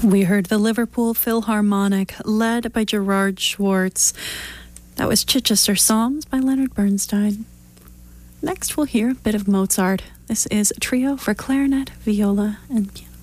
We heard the Liverpool Philharmonic, led by Gerard Schwartz. That was Chichester Psalms by Leonard Bernstein. Next, we'll hear a bit of Mozart. This is a trio for clarinet, viola, and piano.